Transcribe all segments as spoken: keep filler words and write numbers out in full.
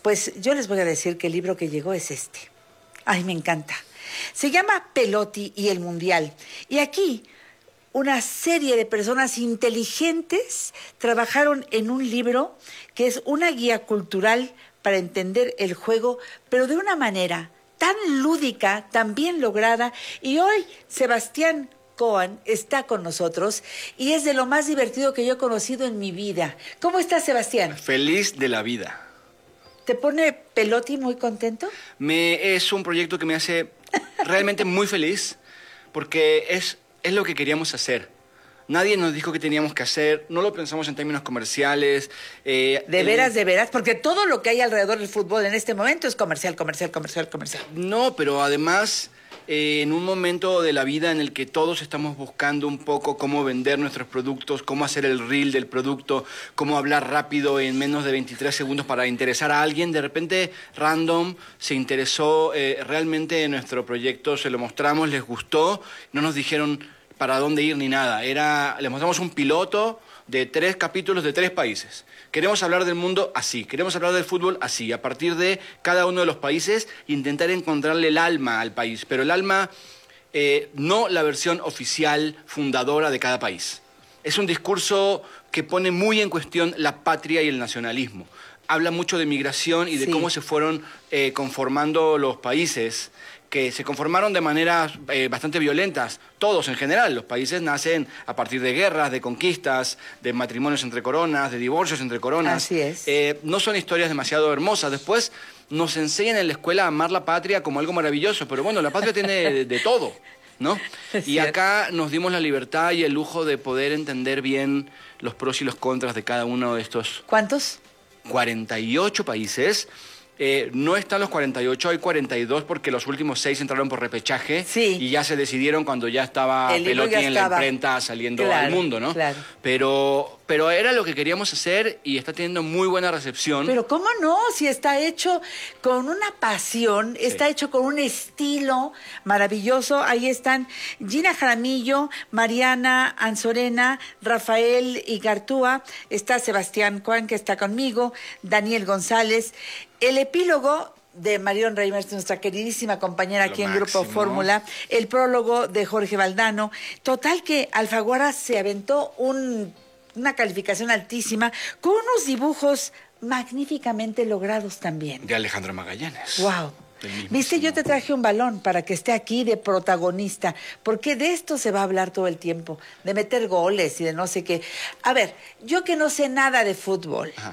Pues yo les voy a decir que el libro que llegó es este. Ay, me encanta. Se llama Pelotti y el Mundial. Y aquí una serie de personas inteligentes trabajaron en un libro que es una guía cultural para entender el juego, pero de una manera tan lúdica, tan bien lograda. Y hoy Sebastián Cohen está con nosotros y es de lo más divertido que yo he conocido en mi vida. ¿Cómo estás, Sebastián? Feliz de la vida. ¿Te pone Pelotti muy contento? Me, es un proyecto que me hace realmente muy feliz porque es, es lo que queríamos hacer. Nadie nos dijo que teníamos que hacer, no lo pensamos en términos comerciales. Eh, ¿De veras, el... de veras? Porque todo lo que hay alrededor del fútbol en este momento es comercial, comercial, comercial, comercial. No, pero además... Eh, en un momento de la vida en el que todos estamos buscando un poco cómo vender nuestros productos, cómo hacer el reel del producto, cómo hablar rápido en menos de veintitrés segundos para interesar a alguien, de repente Random se interesó eh, realmente en nuestro proyecto, se lo mostramos, les gustó, no nos dijeron para dónde ir ni nada, era, les mostramos un piloto de tres capítulos de tres países. Queremos hablar del mundo así, queremos hablar del fútbol así, a partir de cada uno de los países, intentar encontrarle el alma al país, pero el alma, eh, no la versión oficial, fundadora de cada país. Es un discurso que pone muy en cuestión la patria y el nacionalismo. Habla mucho de migración y de sí. cómo se fueron eh, conformando los países, que se conformaron de maneras eh, bastante violentas, todos en general. Los países nacen a partir de guerras, de conquistas, de matrimonios entre coronas, de divorcios entre coronas. Así es. Eh, no son historias demasiado hermosas. Después nos enseñan en la escuela a amar la patria como algo maravilloso, pero bueno, la patria tiene de, de todo, ¿no? Y acá nos dimos la libertad y el lujo de poder entender bien los pros y los contras de cada uno de estos... ¿Cuántos? cuarenta y ocho países. Eh, no están los cuarenta y ocho, hay cuarenta y dos porque los últimos seis entraron por repechaje sí. y ya se decidieron cuando ya estaba Pelotti en la imprenta saliendo claro, al mundo, ¿no? Claro. Pero, pero era lo que queríamos hacer y está teniendo muy buena recepción. Pero ¿cómo no? Si está hecho con una pasión, sí. está hecho con un estilo maravilloso. Ahí están Gina Jaramillo, Mariana Anzorena, Rafael Igartúa, está Sebastián Cohen, que está conmigo, Daniel González. El epílogo de Marion Reimers, nuestra queridísima compañera aquí en Grupo Fórmula, el prólogo de Jorge Valdano. Total que Alfaguara se aventó un, una calificación altísima con unos dibujos magníficamente logrados también. De Alejandro Magallanes. ¡Wow! Viste, yo te traje un balón para que esté aquí de protagonista, porque de esto se va a hablar todo el tiempo, de meter goles y de no sé qué. A ver, yo que no sé nada de fútbol... Ajá.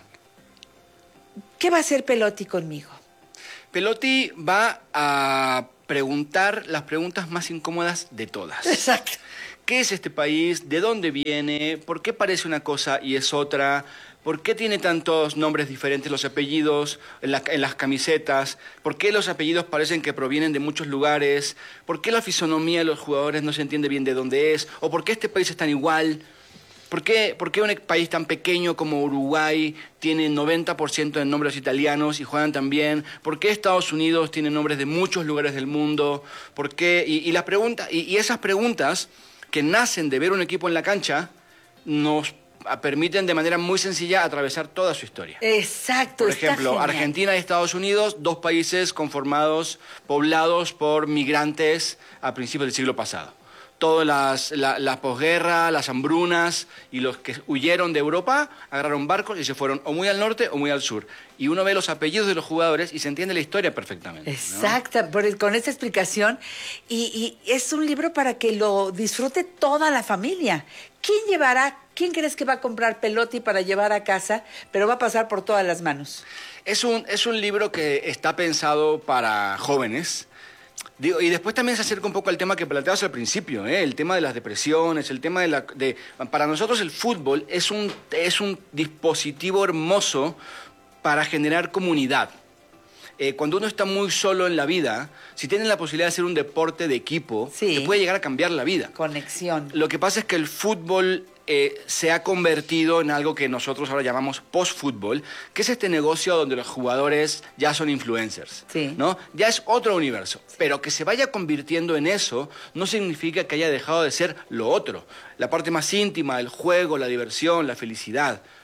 ¿Qué va a hacer Pelotti conmigo? Pelotti va a preguntar las preguntas más incómodas de todas. Exacto. ¿Qué es este país? ¿De dónde viene? ¿Por qué parece una cosa y es otra? ¿Por qué tiene tantos nombres diferentes los apellidos en, la, en las camisetas? ¿Por qué los apellidos parecen que provienen de muchos lugares? ¿Por qué la fisonomía de los jugadores no se entiende bien de dónde es? ¿O por qué este país es tan igual? ¿Por qué, ¿Por qué un país tan pequeño como Uruguay tiene noventa por ciento de nombres italianos y juegan tan bien? ¿Por qué Estados Unidos tiene nombres de muchos lugares del mundo? ¿Por qué? Y, y, la pregunta, y, y esas preguntas que nacen de ver un equipo en la cancha nos permiten de manera muy sencilla atravesar toda su historia. Exacto. Por ejemplo, Argentina y Estados Unidos, dos países conformados, poblados por migrantes a principios del siglo pasado. Todas las, la, la posguerra, las hambrunas y los que huyeron de Europa agarraron barcos y se fueron o muy al norte o muy al sur. Y uno ve los apellidos de los jugadores y se entiende la historia perfectamente. Exacto, ¿no? Por, con esta explicación. Y, y es un libro para que lo disfrute toda la familia. ¿Quién llevará, quién crees que va a comprar Pelotti para llevar a casa, pero va a pasar por todas las manos? Es un, es un libro que está pensado para jóvenes. Digo, y después también se acerca un poco al tema que planteabas al principio, ¿eh? El tema de las depresiones, el tema de la... De, para nosotros el fútbol es un, es un dispositivo hermoso para generar comunidad. Eh, cuando uno está muy solo en la vida, si tiene la posibilidad de hacer un deporte de equipo, sí. te puede llegar a cambiar la vida. Conexión. Lo que pasa es que el fútbol eh, se ha convertido en algo que nosotros ahora llamamos post-fútbol, que es este negocio donde los jugadores ya son influencers, sí. ¿no? Ya es otro universo, pero que se vaya convirtiendo en eso no significa que haya dejado de ser lo otro, la parte más íntima, el juego, la diversión, la felicidad.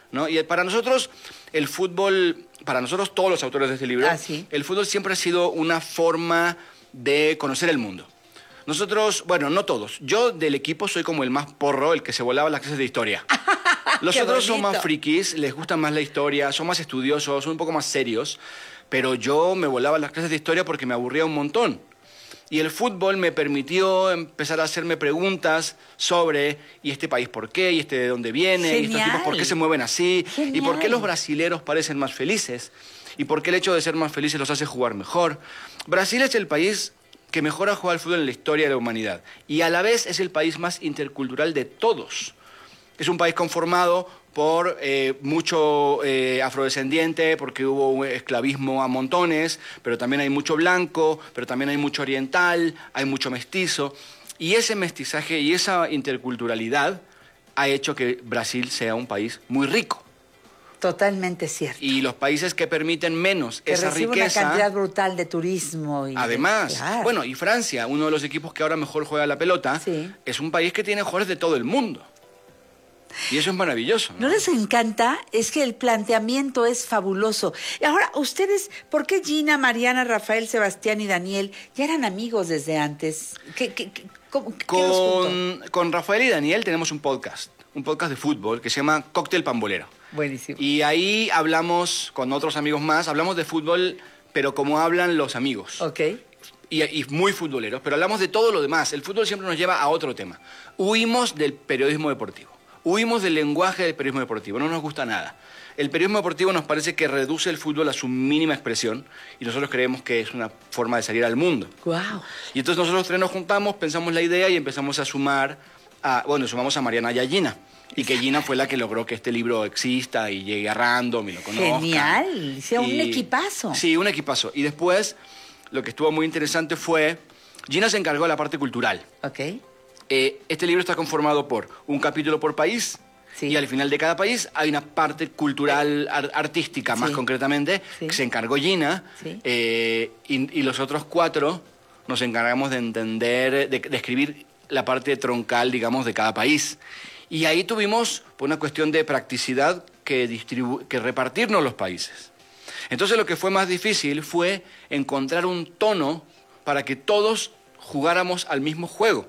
¿no? Y para nosotros el fútbol, para nosotros todos los autores de este libro, Ah, ¿sí? el fútbol siempre ha sido una forma de conocer el mundo. Nosotros, bueno, no todos. Yo del equipo soy como el más porro, el que se volaba las clases de historia. Los ¡Qué otros son bonito! más frikis, les gusta más la historia, son más estudiosos, son un poco más serios. Pero yo me volaba las clases de historia porque me aburría un montón. Y el fútbol me permitió empezar a hacerme preguntas sobre, ¿y este país por qué? ¿Y este de dónde viene? ¿Y estos Genial. tipos por qué se mueven así? Genial. ¿Y por qué los brasileros parecen más felices? ¿Y por qué el hecho de ser más felices los hace jugar mejor? Brasil es el país que mejor ha jugado al fútbol en la historia de la humanidad. Y a la vez es el país más intercultural de todos. Es un país conformado por eh, mucho eh, afrodescendiente, porque hubo un esclavismo a montones, pero también hay mucho blanco, pero también hay mucho oriental, hay mucho mestizo. Y ese mestizaje y esa interculturalidad ha hecho que Brasil sea un país muy rico. Totalmente cierto. Y los países que permiten menos Que esa recibe riqueza... una cantidad brutal de turismo. Y de- Además, claro. bueno, y Francia, uno de los equipos que ahora mejor juega la pelota, Sí. es un país que tiene jugadores de todo el mundo. Y eso es maravilloso, ¿no? ¿No les encanta? Es que el planteamiento es fabuloso. Y ahora, ustedes, ¿por qué Gina, Mariana, Rafael, Sebastián y Daniel ya eran amigos desde antes? ¿Qué, qué, qué, cómo- qué los juntó? Con, con Rafael y Daniel tenemos un podcast, un podcast de fútbol que se llama Cóctel Pambolero. Buenísimo. Y ahí hablamos, con otros amigos más, hablamos de fútbol, pero como hablan los amigos. Ok. Y, y muy futboleros, pero hablamos de todo lo demás. El fútbol siempre nos lleva a otro tema. Huimos del periodismo deportivo. Huimos del lenguaje del periodismo deportivo. No nos gusta nada. El periodismo deportivo nos parece que reduce el fútbol a su mínima expresión y nosotros creemos que es una forma de salir al mundo. Wow. Y entonces nosotros tres nos juntamos, pensamos la idea y empezamos a sumar, a, bueno, sumamos a Mariana y a Gina. Y que Gina fue la que logró que este libro exista y llegue a Random y lo conozcan. Genial. O sea, un Y- equipazo. Sí, un equipazo. Y después, lo que estuvo muy interesante fue, Gina se encargó de la parte cultural. Ok. Eh, este libro está conformado por un capítulo por país. Sí. Y al final de cada país hay una parte cultural, ar- artística más Sí. concretamente, Sí. que se encargó Gina. Sí. eh, y, y los otros cuatro nos encargamos de entender, de, de escribir la parte troncal, digamos, de cada país. Y ahí tuvimos pues, una cuestión de practicidad que, distribu- que repartirnos los países. Entonces lo que fue más difícil fue encontrar un tono para que todos jugáramos al mismo juego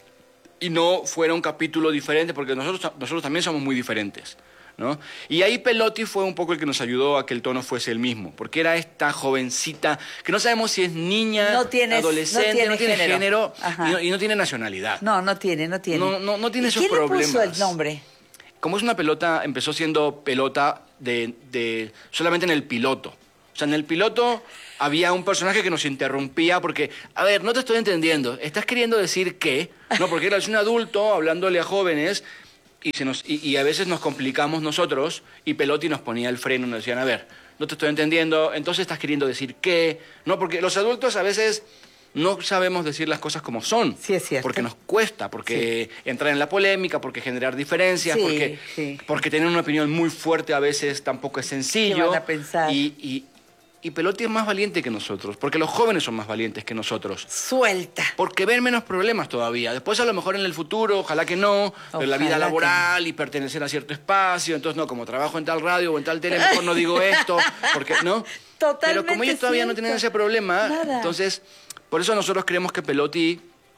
y no fuera un capítulo diferente, porque nosotros, nosotros también somos muy diferentes, ¿no? Y ahí Pelotti fue un poco el que nos ayudó a que el tono fuese el mismo, porque era esta jovencita que no sabemos si es niña, No tienes- adolescente, no tiene género. género, Ajá. y, no, y no tiene nacionalidad. No, no tiene, no tiene. No, no- no tiene ¿Y esos quién le problemas. puso el nombre? Como es una pelota, empezó siendo pelota de, de solamente en el piloto. O sea, en el piloto había un personaje que nos interrumpía porque, a ver, no te estoy entendiendo. ¿Estás queriendo decir qué? No, porque era un adulto hablándole a jóvenes y, se nos, y, y a veces nos complicamos nosotros y Pelotti nos ponía el freno y nos decían, a ver, no te estoy entendiendo, entonces estás queriendo decir qué. No, porque los adultos a veces no sabemos decir las cosas como son. Sí, es cierto. Porque nos cuesta, porque entrar en la polémica, porque generar diferencias, Sí, porque, sí. porque tener una opinión muy fuerte a veces tampoco es sencillo. ¿Qué van a pensar? Y, y, y Pelotti es más valiente que nosotros, porque los jóvenes son más valientes que nosotros. Suelta. Porque ven menos problemas todavía. Después a lo mejor en el futuro, ojalá que no, pero la vida Ojalá laboral y pertenecer a cierto espacio, entonces no, como trabajo en tal radio o en tal tele, mejor no digo esto, porque no. Totalmente Pero como ellos todavía no tienen cierto. ese problema, Nada. entonces, por eso nosotros creemos que Pelotti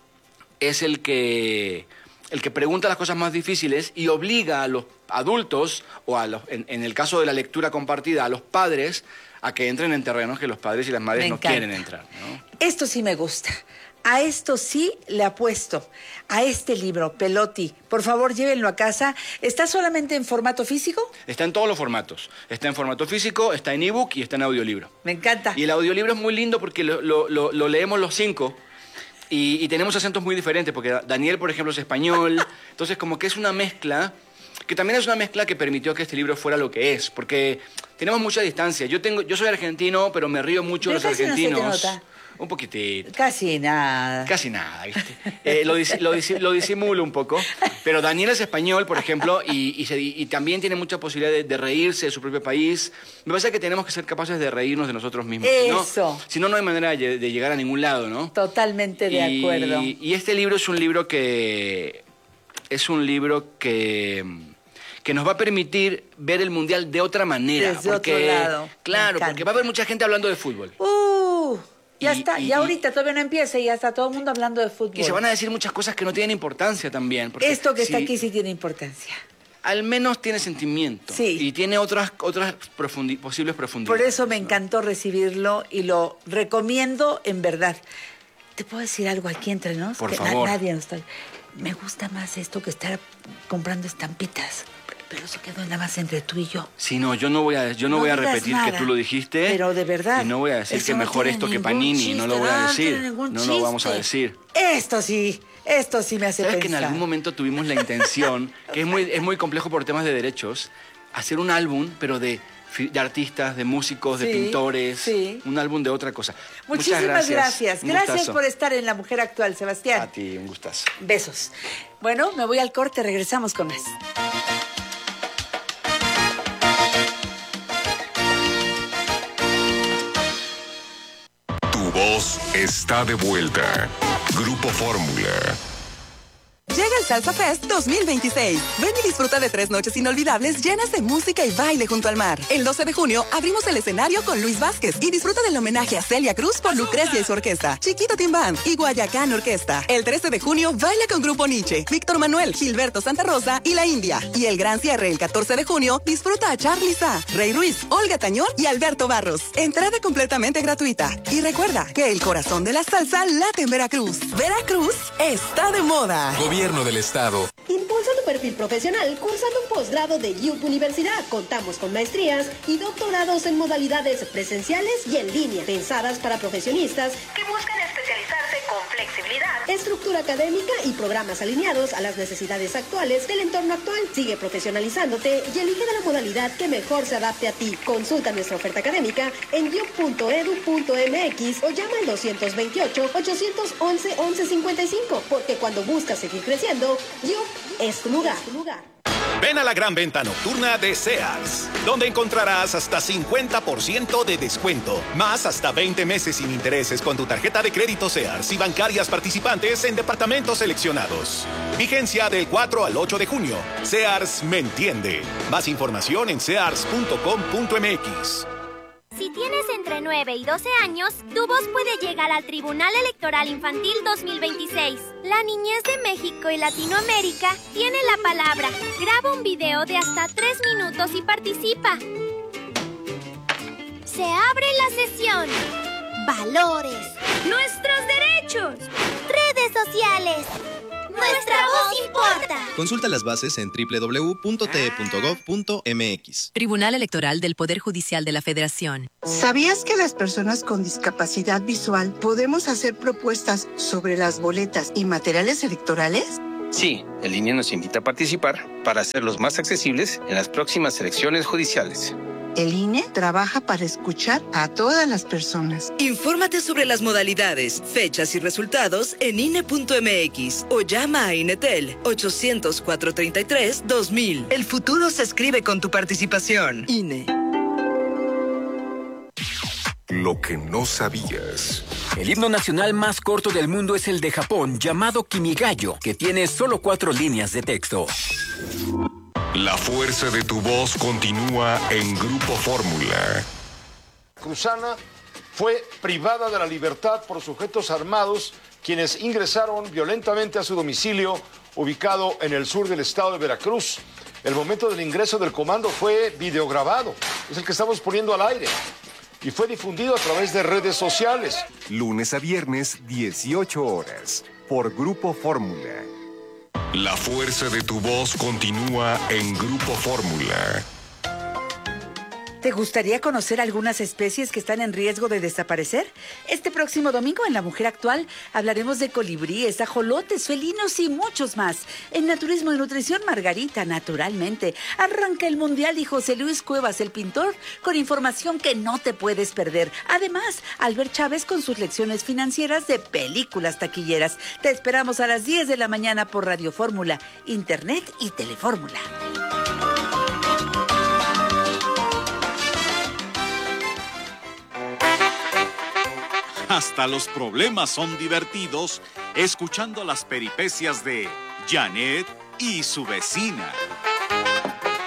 es el que, el que pregunta las cosas más difíciles y obliga a los adultos, o a los, en, en el caso de la lectura compartida, a los padres, a que entren en terrenos que los padres y las madres Me no encanta. quieren entrar, ¿no? Esto sí me gusta. A esto sí le apuesto. A este libro, Pelotti. Por favor, llévenlo a casa. ¿Está solamente en formato físico? Está en todos los formatos. Está en formato físico, está en ebook y está en audiolibro. Me encanta. Y el audiolibro es muy lindo porque lo, lo- lo- lo leemos los cinco y, y tenemos acentos muy diferentes, porque Daniel, por ejemplo, es español. Entonces, como que es una mezcla, que también es una mezcla que permitió que este libro fuera lo que es, porque tenemos mucha distancia. Yo, tengo, yo soy argentino, pero me río mucho de Pero los casi no se te argentinos. nota. Un poquitito. Casi nada. Casi nada, ¿viste? Eh, lo, disi- lo, disi- lo disimulo un poco. Pero Daniel es español, por ejemplo, y, y se- y también tiene mucha posibilidad de, de reírse de su propio país. Me parece que tenemos que ser capaces de reírnos de nosotros mismos. Si no- Eso. Si no, no hay manera de, de llegar a ningún lado, ¿no? Totalmente de y, acuerdo. Y este libro es un libro que... Es un libro que... que nos va a permitir ver el Mundial de otra manera. Desde porque, otro lado. Claro, porque va a haber mucha gente hablando de fútbol. Uh, ya Y- está, y- ya ahorita todavía no empieza y ya está todo el mundo hablando de fútbol. Y se van a decir muchas cosas que no tienen importancia también. porque Esto que está si- aquí sí tiene importancia. Al menos tiene sentimiento. Sí. Y tiene otras, otras profundi- posibles profundidades. Por eso me encantó recibirlo y lo recomiendo en verdad. ¿Te puedo decir algo aquí entre nos? Por Que na- favor. nadie nos está... Me gusta más esto que estar comprando estampitas. Pero eso quedó nada más entre tú y yo. Sí, no, yo no voy a, yo no No voy a digas repetir que nada, tú lo dijiste. pero de verdad, Y no voy a decir eso que no mejor tiene esto que ningún Panini. No lo voy a chiste, no decir. tiene ningún No lo vamos a chiste. decir. Esto sí, esto sí me hace ¿Sabes pensar. que en algún momento tuvimos la intención, que es muy, es muy complejo por temas de derechos, hacer un álbum, pero de, fi- de artistas, de músicos, de Sí, pintores, sí. un álbum de otra cosa. Muchísimas Muchas gracias. Un Gracias gustazo. por estar en La Mujer Actual, Sebastián. A ti, un gustazo. Besos. Bueno, me voy al corte, regresamos con más. Tu voz está de vuelta. Grupo Fórmula. Llega el Salsa Fest dos mil veintiséis. Ven y disfruta de tres noches inolvidables llenas de música y baile junto al mar. El doce de junio abrimos el escenario con Luis Vázquez y disfruta del homenaje a Celia Cruz por Lucrecia y su orquesta, Chiquito Team Band y Guayacán Orquesta. El trece de junio baila con Grupo Nietzsche, Víctor Manuel, Gilberto Santa Rosa y La India. Y el gran cierre el catorce de junio disfruta a Charly Sa, Rey Ruiz, Olga Tañón y Alberto Barros. Entrada completamente gratuita. Y recuerda que el corazón de la salsa late en Veracruz. Veracruz está de moda. Gobierno del Estado. Impulsa tu perfil profesional cursando un posgrado de U P Universidad. Contamos con maestrías y doctorados en modalidades presenciales y en línea, pensadas para profesionistas que buscan especializarse con flexibilidad, estructura académica y programas alineados a las necesidades actuales del entorno actual. Sigue profesionalizándote y elige de la modalidad que mejor se adapte a ti. Consulta nuestra oferta académica en u p punto e d u punto m x o llama al dos dos ocho, ocho once, once cincuenta y cinco, porque cuando buscas seguir creciendo, U P es tu lugar. Tu lugar. Ven a la gran venta nocturna de Sears, donde encontrarás hasta cincuenta por ciento de descuento, más hasta veinte meses sin intereses con tu tarjeta de crédito Sears y bancarias participantes en departamentos seleccionados. Vigencia del cuatro al ocho de junio. Sears me entiende. Más información en sears punto com punto m x. Si tienes entre nueve y doce años, tu voz puede llegar al Tribunal Electoral Infantil dos mil veintiséis. La niñez de México y Latinoamérica tiene la palabra. Graba un video de hasta tres minutos y participa. Se abre la sesión. Valores. Nuestros derechos. Redes sociales. Nuestra voz importa. Consulta las bases en doble u doble u doble u punto t e punto gov punto m x. Tribunal Electoral del Poder Judicial de la Federación. ¿Sabías que las personas con discapacidad visual podemos hacer propuestas sobre las boletas y materiales electorales? Sí, el I N E nos invita a participar para hacerlos más accesibles en las próximas elecciones judiciales. El I N E trabaja para escuchar a todas las personas. Infórmate sobre las modalidades, fechas y resultados en I N E punto m x o llama a Inetel ochocientos, cuatrocientos treinta y tres, dos mil. El futuro se escribe con tu participación. I N E. Lo que no sabías. El himno nacional más corto del mundo es el de Japón, llamado Kimigayo, que tiene solo cuatro líneas de texto. La fuerza de tu voz continúa en Grupo Fórmula. Cruzana fue privada de la libertad por sujetos armados quienes ingresaron violentamente a su domicilio ubicado en el sur del estado de Veracruz. El momento del ingreso del comando fue videograbado, es el que estamos poniendo al aire, y fue difundido a través de redes sociales. Lunes a viernes, dieciocho horas, por Grupo Fórmula. La fuerza de tu voz continúa en Grupo Fórmula. ¿Te gustaría conocer algunas especies que están en riesgo de desaparecer? Este próximo domingo en La Mujer Actual hablaremos de colibríes, ajolotes, felinos y muchos más. En Naturismo y Nutrición, Margarita, naturalmente. Arranca el Mundial y José Luis Cuevas, el pintor, con información que no te puedes perder. Además, Albert Chávez con sus lecciones financieras de películas taquilleras. Te esperamos a las diez de la mañana por Radio Fórmula, Internet y Telefórmula. Hasta los problemas son divertidos escuchando las peripecias de Janet y su vecina.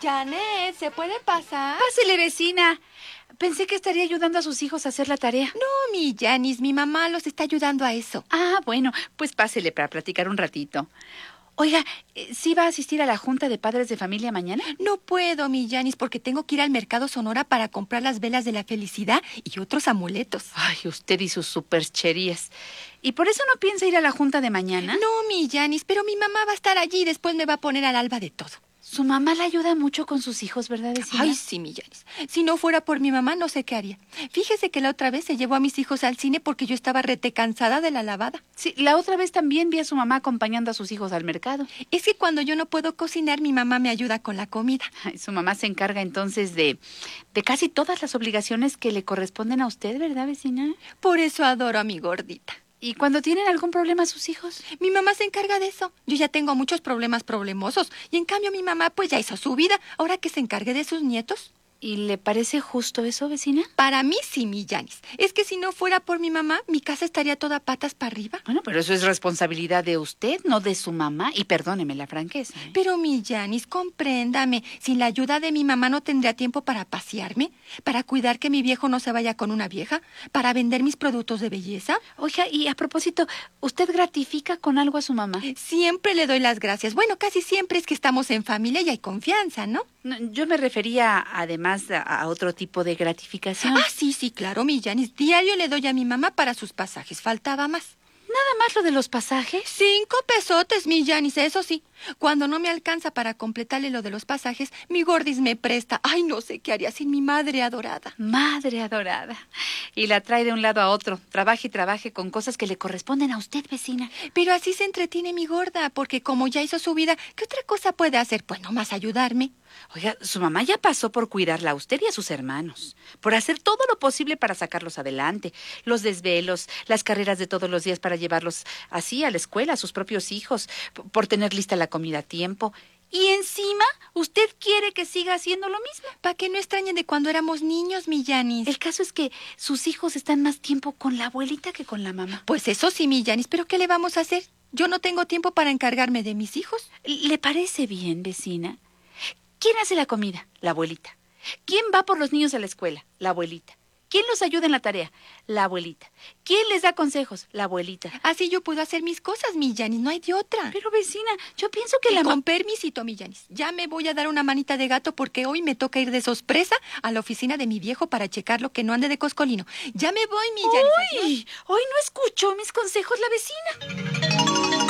Janet, ¿se puede pasar? Pásele, vecina. Pensé que estaría ayudando a sus hijos a hacer la tarea. No, mi Janice, mi mamá los está ayudando a eso. Ah, bueno, pues pásele para platicar un ratito. Oiga, ¿sí va a asistir a la Junta de Padres de Familia mañana? No puedo, mi Janice, porque tengo que ir al Mercado Sonora para comprar las velas de la felicidad y otros amuletos. Ay, usted y sus supercherías. ¿Y por eso no piensa ir a la Junta de mañana? No, mi Janice, pero mi mamá va a estar allí y después me va a poner al alba de todo. Su mamá la ayuda mucho con sus hijos, ¿verdad, vecina? Ay, sí, mi Janice. Si no fuera por mi mamá, no sé qué haría. Fíjese que la otra vez se llevó a mis hijos al cine porque yo estaba rete cansada de la lavada. Sí, la otra vez también vi a su mamá acompañando a sus hijos al mercado. Es que cuando yo no puedo cocinar, mi mamá me ayuda con la comida. Ay, su mamá se encarga entonces de, de casi todas las obligaciones que le corresponden a usted, ¿verdad, vecina? Por eso adoro a mi gordita. ¿Y cuando tienen algún problema sus hijos? Mi mamá se encarga de eso. Yo ya tengo muchos problemas problemosos. Y en cambio mi mamá pues ya hizo su vida. Ahora que se encargue de sus nietos. ¿Y le parece justo eso, vecina? Para mí sí, mi Janice. Es que si no fuera por mi mamá, mi casa estaría toda patas para arriba. Bueno, pero eso es responsabilidad de usted, no de su mamá. Y perdóneme la franqueza, ¿eh? Pero mi Janice, compréndame. Sin la ayuda de mi mamá no tendría tiempo para pasearme, para cuidar que mi viejo no se vaya con una vieja, para vender mis productos de belleza. Oiga, y a propósito, ¿usted gratifica con algo a su mamá? Siempre le doy las gracias. Bueno, casi siempre es que estamos en familia y hay confianza, ¿no? No, yo me refería, además, a, a otro tipo de gratificación. Ah, sí, sí, claro, mi Janice. Diario le doy a mi mamá para sus pasajes. Faltaba más. ¿Nada más lo de los pasajes? Cinco pesotes, mi Janice, eso sí. Cuando no me alcanza para completarle lo de los pasajes, mi gordis me presta. Ay, no sé qué haría sin mi madre adorada. Madre adorada. Y la trae de un lado a otro. Trabaje y trabaje con cosas que le corresponden a usted, vecina. Pero así se entretiene mi gorda, porque como ya hizo su vida, ¿qué otra cosa puede hacer? Pues nomás ayudarme. Oiga, su mamá ya pasó por cuidarla a usted y a sus hermanos, por hacer todo lo posible para sacarlos adelante, los desvelos, las carreras de todos los días para llevarlos así a la escuela, a sus propios hijos, por tener lista la comida a tiempo. Y encima, usted quiere que siga haciendo lo mismo. Para que no extrañen de cuando éramos niños, mi Janice. El caso es que sus hijos están más tiempo con la abuelita que con la mamá. Pues eso sí, mi Janice, pero ¿qué le vamos a hacer? Yo no tengo tiempo para encargarme de mis hijos. ¿Le parece bien, vecina? ¿Quién hace la comida? La abuelita. ¿Quién va por los niños a la escuela? La abuelita. ¿Quién los ayuda en la tarea? La abuelita. ¿Quién les da consejos? La abuelita. Así yo puedo hacer mis cosas, mi Janice, no hay de otra. Pero, vecina, yo pienso que y la... Con permisito, mi Janice, ya me voy a dar una manita de gato porque hoy me toca ir de sorpresa a la oficina de mi viejo para checarlo que no ande de coscolino. Ya me voy, mi Janice. ¡Uy! Hoy no escuchó mis consejos la vecina.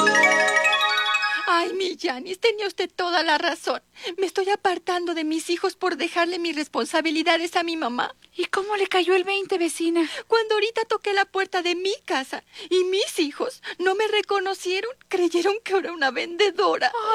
Ay, mi Janice, tenía usted toda la razón. Me estoy apartando de mis hijos por dejarle mis responsabilidades a mi mamá. ¿Y cómo le cayó el veinte, vecina? Cuando ahorita toqué la puerta de mi casa y mis hijos no me reconocieron, creyeron que era una vendedora. Ay.